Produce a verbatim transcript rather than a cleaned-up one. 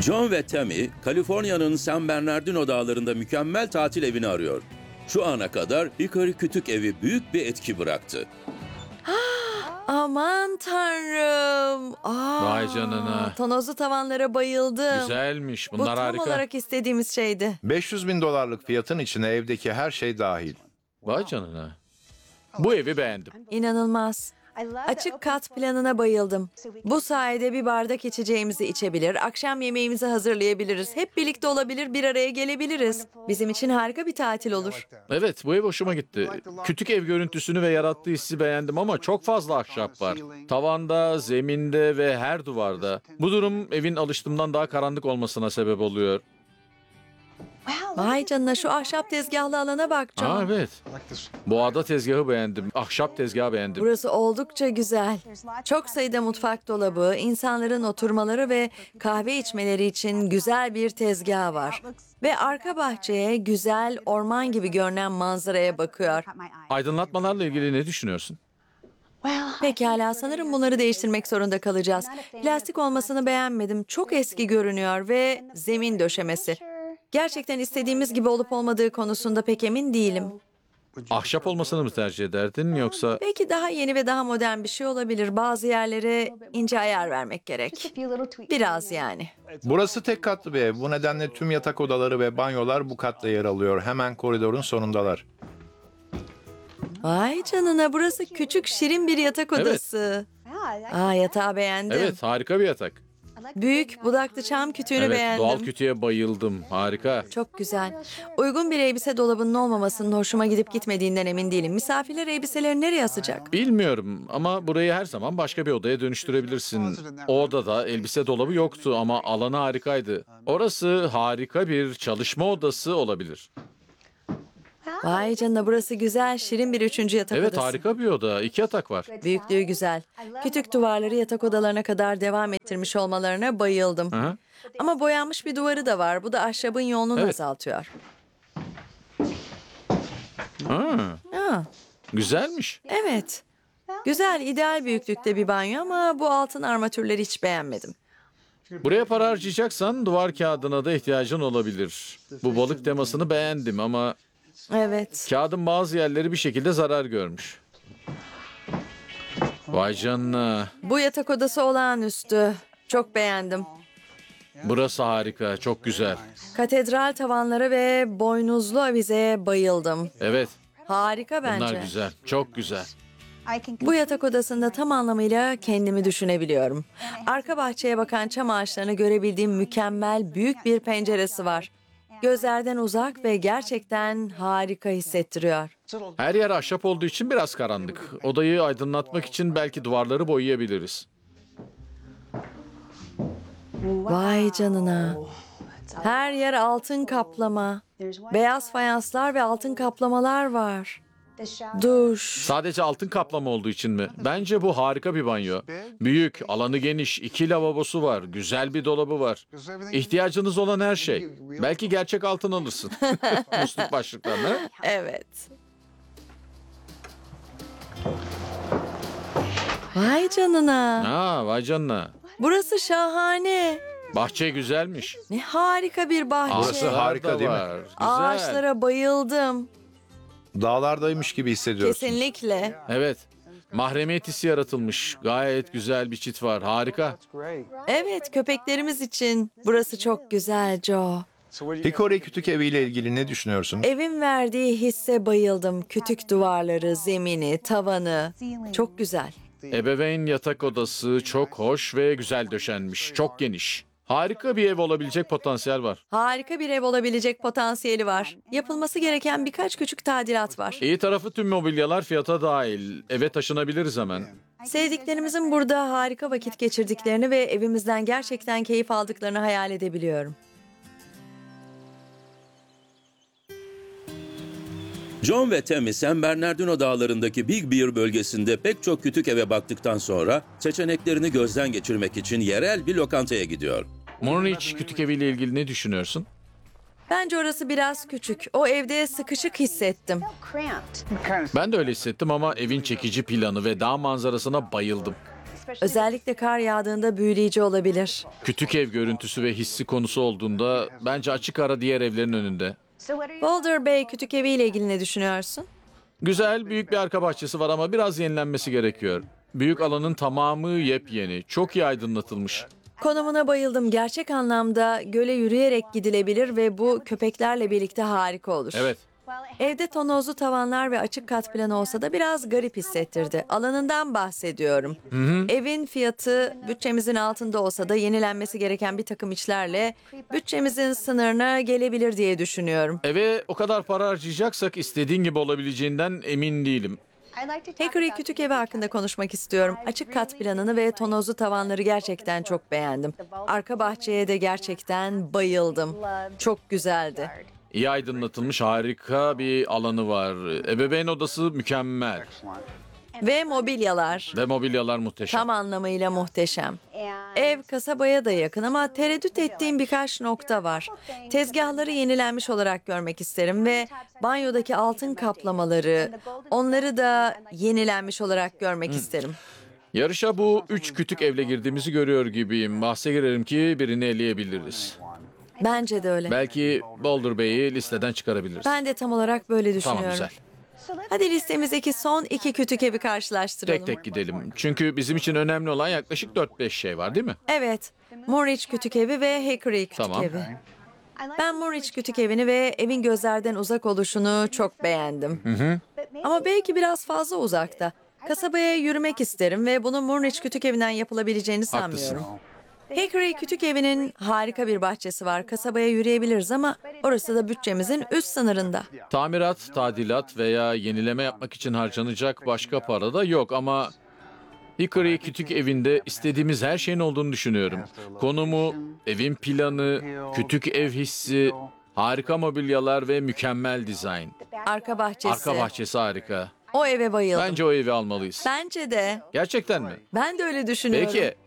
John ve Tammy, Kaliforniya'nın San Bernardino dağlarında mükemmel tatil evini arıyor. Şu ana kadar Hickory Kütük Evi büyük bir etki bıraktı. Aman tanrım. Aa, Vay canına. Tonozlu tavanlara bayıldım. Güzelmiş. Bu Bunlar tam harika. olarak istediğimiz şeydi. beş yüz bin dolarlık fiyatın içine evdeki her şey dahil. Vay canına. Bu evi beğendim. İnanılmaz. Açık kat planına bayıldım. Bu sayede bir bardak içeceğimizi içebilir, akşam yemeğimizi hazırlayabiliriz. Hep birlikte olabilir, bir araya gelebiliriz. Bizim için harika bir tatil olur. Evet, bu ev hoşuma gitti. Kütük ev görüntüsünü ve yarattığı hissi beğendim ama çok fazla ahşap var. Tavanda, zeminde ve her duvarda. Bu durum evin alıştığımdan daha karanlık olmasına sebep oluyor. Vay canına, şu ahşap tezgahlı alana bak John. Aa evet. Bu ada tezgahı beğendim. Ahşap tezgahı beğendim. Burası oldukça güzel. Çok sayıda mutfak dolabı, insanların oturmaları ve kahve içmeleri için güzel bir tezgah var. Ve arka bahçeye güzel orman gibi görünen manzaraya bakıyor. Aydınlatmalarla ilgili ne düşünüyorsun? Pekala, sanırım bunları değiştirmek zorunda kalacağız. Plastik olmasını beğenmedim. Çok eski görünüyor ve zemin döşemesi. Gerçekten istediğimiz gibi olup olmadığı konusunda pek emin değilim. Ahşap olmasını mı tercih ederdin yoksa... Belki daha yeni ve daha modern bir şey olabilir. Bazı yerlere ince ayar vermek gerek. Biraz yani. Burası tek katlı bir ev. Bu nedenle tüm yatak odaları ve banyolar bu katta yer alıyor. Hemen koridorun sonundalar. Vay canına, burası küçük şirin bir yatak Evet. odası. Aa, yatağı beğendim. Evet, harika bir yatak. Büyük budaklı çam kütüğünü Evet, beğendim. doğal kütüğe bayıldım. Harika. Çok güzel. Uygun bir elbise dolabının olmamasının hoşuma gidip gitmediğinden emin değilim. Misafirler elbiseleri nereye asacak? Bilmiyorum ama burayı her zaman başka bir odaya dönüştürebilirsin. O odada elbise dolabı yoktu ama alanı harikaydı. Orası harika bir çalışma odası olabilir. Vay canına, burası güzel, şirin bir üçüncü yatak Evet, odası. harika bir oda. İki yatak var. Büyüklüğü güzel. Kütük duvarları yatak odalarına kadar devam ettirmiş olmalarına bayıldım. Hı hı. Ama boyanmış bir duvarı da var. Bu da ahşabın yoğunluğunu Evet. azaltıyor. Ha, Ha, güzelmiş. evet. Güzel, ideal büyüklükte bir banyo ama bu altın armatürleri hiç beğenmedim. Buraya para harcayacaksan duvar kağıdına da ihtiyacın olabilir. Bu balık temasını beğendim ama Evet. kağıdın bazı yerleri bir şekilde zarar görmüş. Vay canına. Bu yatak odası olağanüstü. Çok beğendim. Burası harika, çok güzel. Katedral tavanları ve boynuzlu avizeye bayıldım. Evet, Harika bence. bunlar güzel, çok güzel. Bu yatak odasında tam anlamıyla kendimi düşünebiliyorum. Arka bahçeye bakan çam ağaçlarını görebildiğim mükemmel büyük bir penceresi var. Gözlerden uzak ve gerçekten harika hissettiriyor. Her yer ahşap olduğu için biraz karanlık. Odayı aydınlatmak için belki duvarları boyayabiliriz. Vay canına. Her yer altın kaplama. Beyaz fayanslar ve altın kaplamalar var. Duş. Sadece altın kaplama olduğu için mi? Bence bu harika bir banyo. Büyük, alanı geniş, iki lavabosu var, güzel bir dolabı var. İhtiyacınız olan her şey. Belki gerçek altın alırsın. Musluk başlıklarına. Evet. Vay canına. Aa, vay canına. Burası şahane. Bahçe güzelmiş. Ne harika bir bahçe. Burası harika Ağaçlar da değil mi? var. Güzel. Ağaçlara bayıldım. Dağlardaymış gibi hissediyorsun. Kesinlikle. Evet. Mahremiyet hissi yaratılmış. Gayet güzel bir çit var. Harika. Evet, köpeklerimiz için. Burası çok güzel Joe. Hickory Kütük Evi ile ilgili ne düşünüyorsun? Evin verdiği hisse bayıldım. Kütük duvarları, zemini, tavanı. Çok güzel. Ebeveyn yatak odası çok hoş ve güzel döşenmiş. Çok geniş. Harika bir ev olabilecek potansiyel var. Harika bir ev olabilecek potansiyeli var. Yapılması gereken birkaç küçük tadilat var. İyi tarafı tüm mobilyalar fiyata dahil. Eve taşınabiliriz hemen. Sevdiklerimizin burada harika vakit geçirdiklerini ve evimizden gerçekten keyif aldıklarını hayal edebiliyorum. John ve Tammy, San Bernardino dağlarındaki Big Bear bölgesinde pek çok kütük eve baktıktan sonra seçeneklerini gözden geçirmek için yerel bir lokantaya gidiyor. Monich Kütük Evi ile ilgili ne düşünüyorsun? Bence orası biraz küçük. O evde sıkışık hissettim. Ben de öyle hissettim ama evin çekici planı ve dağ manzarasına bayıldım. Özellikle kar yağdığında büyüleyici olabilir. Kütük ev görüntüsü ve hissi konusu olduğunda bence açık ara diğer evlerin önünde. Boulder Bay kütük evi ile ilgili ne düşünüyorsun? Güzel, büyük bir arka bahçesi var ama biraz yenilenmesi gerekiyor. Büyük alanın tamamı yepyeni, çok iyi aydınlatılmış. Konumuna bayıldım. Gerçek anlamda göle yürüyerek gidilebilir ve bu köpeklerle birlikte harika olur. Evet, Evde tonozlu tavanlar ve açık kat planı olsa da biraz garip hissettirdi. Alanından bahsediyorum. Evin fiyatı bütçemizin altında olsa da yenilenmesi gereken bir takım işlerle bütçemizin sınırına gelebilir diye düşünüyorum. eve o kadar para harcayacaksak istediğin gibi olabileceğinden emin değilim. Hickory kütük evi hakkında konuşmak istiyorum. Açık kat planını ve tonozlu tavanları gerçekten çok beğendim. Arka bahçeye de gerçekten bayıldım. Çok güzeldi. İyi aydınlatılmış harika bir alanı var. Ebeveyn odası mükemmel Ve mobilyalar. ve mobilyalar muhteşem. Tam anlamıyla muhteşem. Ev kasabaya da yakın ama tereddüt ettiğim birkaç nokta var. Tezgahları yenilenmiş olarak görmek isterim ve banyodaki altın kaplamaları, onları da yenilenmiş olarak görmek isterim. Yarışa bu üç kütük evle girdiğimizi görüyor gibiyim. Bahse girerim ki birini eleyebiliriz. Bence de öyle. Belki Boulder Bay'i listeden çıkarabiliriz. Ben de tam olarak böyle düşünüyorum. Tamam, güzel. Hadi listemizdeki son iki kütük evi karşılaştıralım. Tek tek gidelim. Çünkü bizim için önemli olan yaklaşık dört beş şey var değil mi? Evet, Moorridge kütük evi ve Hickory kütük Tamam. evi. Ben Moorridge kütük evini ve evin gözlerden uzak oluşunu çok beğendim. Ama belki biraz fazla uzakta. Kasabaya yürümek isterim ve bunun Moorridge kütük evinden yapılabileceğini sanmıyorum. Haklısın. Hickory kütük evinin harika bir bahçesi var. Kasabaya yürüyebiliriz ama orası da bütçemizin üst sınırında. Tamirat, tadilat veya yenileme yapmak için harcanacak başka para da yok ama Hickory kütük evinde istediğimiz her şeyin olduğunu düşünüyorum. Konumu, evin planı, kütük ev hissi, harika mobilyalar ve mükemmel dizayn. Arka bahçesi. Arka bahçesi harika. O eve bayıldım. Bence o evi almalıyız. Bence de. Gerçekten mi? Ben de öyle düşünüyorum. Peki,